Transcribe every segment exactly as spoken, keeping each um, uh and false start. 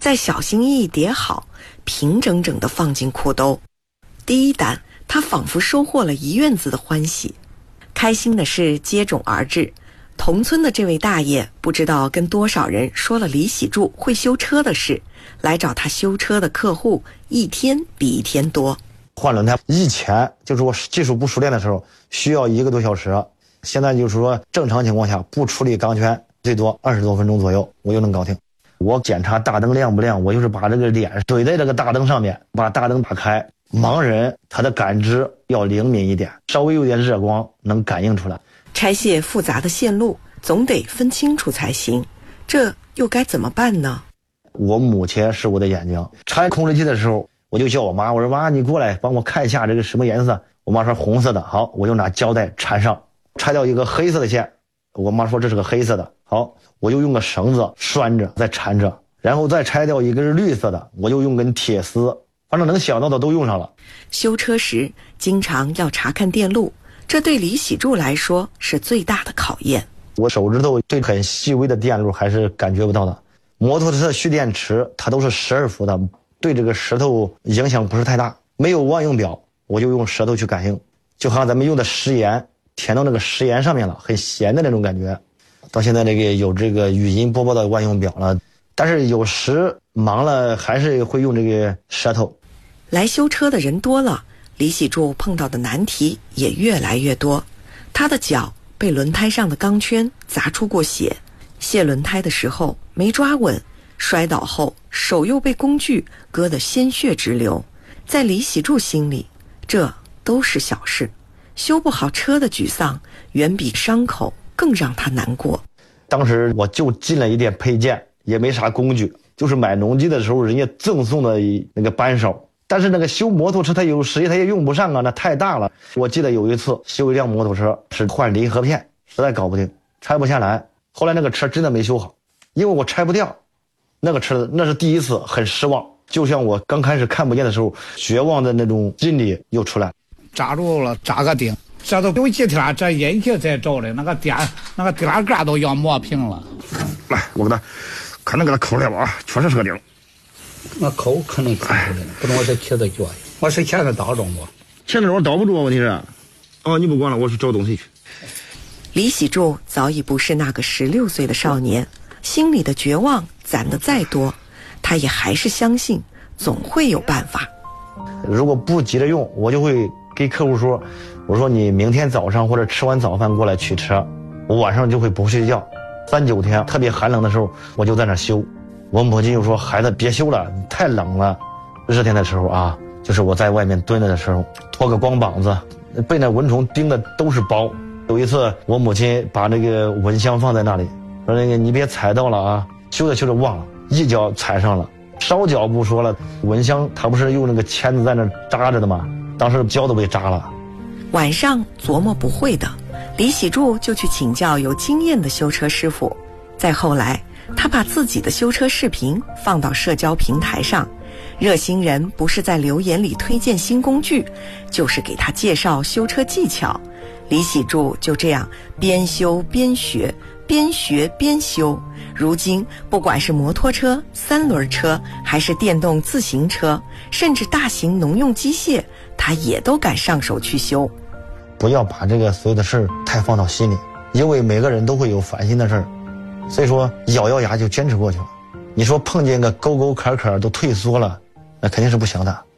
再小心翼翼叠好，平整整地放进裤兜。第一单，他仿佛收获了一院子的欢喜。开心的事接踵而至，同村的这位大爷不知道跟多少人说了李喜柱会修车的事，来找他修车的客户一天比一天多。 换轮胎以前就是我技术不熟练的时候需要一个多小时，现在就是说正常情况下不处理钢圈最多二十多分钟左右我就能搞定。我检查大灯亮不亮，我就是把这个脸怼在这个大灯上面，把大灯打开。盲人他的感知要灵敏一点，稍微有点热光能感应出来。 拆卸复杂的线路总得分清楚才行，这又该怎么办呢？ 我母亲是我的眼睛，拆控制器的时候我就叫我妈，我说妈你过来帮我看一下这个什么颜色。我妈说红色的，好，我就拿胶带缠上，拆掉一个黑色的线，我妈说这是个黑色的，好，我就用个绳子拴着再缠着，然后再拆掉一个是绿色的，我就用根铁丝，反正能想到的都用上了。 修车时经常要查看电路，这对李喜柱来说是最大的考验。 我手指头对很细微的电路还是感觉不到的。摩托车的蓄电池它都是十二伏的，对这个石头影响不是太大。没有万用表，我就用舌头去感应，就好像咱们用的食盐填到那个食盐上面了，很咸的那种感觉。到现在这个有这个语音播报的万用表了，但是有时忙了还是会用这个舌头。 来修车的人多了，李喜柱碰到的难题也越来越多。他的脚被轮胎上的钢圈砸出过血，卸轮胎的时候没抓稳，摔倒后手又被工具割得鲜血直流。在李喜柱心里，这都是小事，修不好车的沮丧远比伤口更让他难过。 当时我就进了一点配件，也没啥工具，就是买农机的时候人家赠送的那个扳手，但是那个修摩托车它有时它也用不上啊，那太大了。我记得有一次修一辆摩托车是换离合片，实在搞不定，拆不下来，后来那个车真的没修好，因为我拆不掉那个车，那是第一次很失望，就像我刚开始看不见的时候绝望的那种心理又出来。 扎住了，扎个钉，这都有几天这引擎在照的，那个电那个电杆都要磨平了。 来，我给他可能给他抠来吧啊，确实是个钉。 那抠可能抠出来了，不能我这切的脚，我是钳子倒中不？ 钳子我倒不住啊，问题是，哦，你不管了，我去找东西去。 李喜柱早已不是那个十六岁的少年，心里的绝望攒得再多，他也还是相信总会有办法。 如果不急着用，我就会给客户说，我说你明天早上或者吃完早饭过来取车，我晚上就会不睡觉，三九天特别寒冷的时候我就在那修。我母亲就说孩子别修了，太冷了。热天的时候啊，就是我在外面蹲着的时候脱个光膀子，被那蚊虫叮的都是包。有一次我母亲把那个蚊香放在那里，说那个你别踩到了啊，修着修着忘了，一脚踩上了，烧脚不说了，蚊香它不是用那个钳子在那扎着的吗？当时脚都被扎了。 晚上琢磨不会的，李喜柱就去请教有经验的修车师傅。再后来他把自己的修车视频放到社交平台上，热心人不是在留言里推荐新工具，就是给他介绍修车技巧。李喜柱就这样边修边学，边学边修。如今不管是摩托车、三轮车，还是电动自行车，甚至大型农用机械，他也都敢上手去修。 不要把这个所有的事儿太放到心里，因为每个人都会有烦心的事儿，所以说咬咬牙就坚持过去了。你说碰见个沟沟坎坎都退缩了，那肯定是不行的。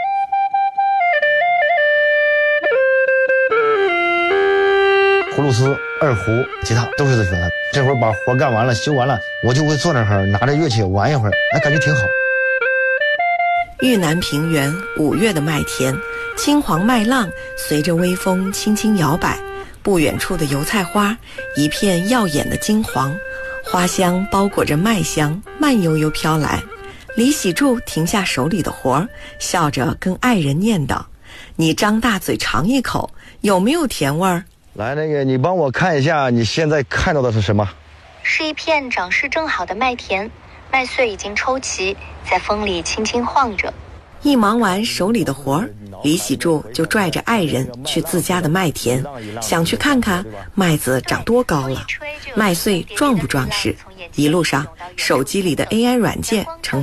葫芦丝、二胡、吉他都是自学的。这会儿把活干完了、修完了，我就会坐那儿拿着乐器玩一会儿，那感觉挺好。 豫南平原五月的麦田，青黄麦浪随着微风轻轻摇摆，不远处的油菜花一片耀眼的金黄，花香包裹着麦香，慢悠悠飘来。李喜柱停下手里的活儿，笑着跟爱人念叨：你张大嘴尝一口，有没有甜味儿？ 来，那个你帮我看一下，你现在看到的是什么？ 是一片长势正好的麦田，麦穗已经抽齐，在风里轻轻晃着。 一忙完手里的活儿，李喜柱就拽着爱人去自家的麦田，想去看看麦子长多高了，麦穗壮不壮实。一路上，手机里的 A I 软件成